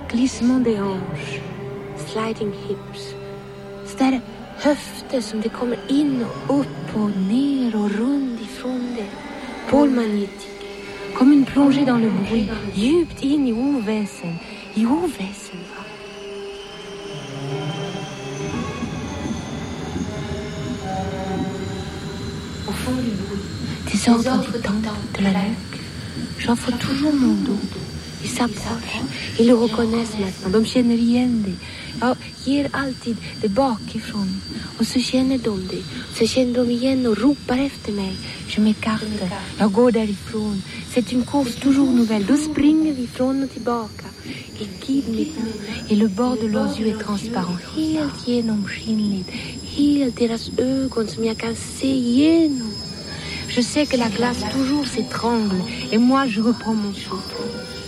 glissement des hanches, sliding hips. Så där höfter som det kommer in och upp och ner och runt ifrån det. Pôle magnétique, comme une plongée dans le bruit, djupt in i oväsen, va. Au fond du bruit, des ordres détentes de la nuque. J'offre toujours mon dos. Ils s'approchent, ils le reconnaissent maintenant. De känner igen det. Jag ger alltid det bakifrån. Och så känner de det. Så känner de igen och ropar efter mig. Je m'écarte. Jag går därifrån. C'est une course toujours nouvelle. Då springer vi från och tillbaka. Ils guident mes pas. Et le bord de leurs yeux est transparent. Helt genomskinligt. Helt deras ögon som jag kan se igenom. Je sais que la glace toujours s'étrangle. Et moi je reprends mon souffle.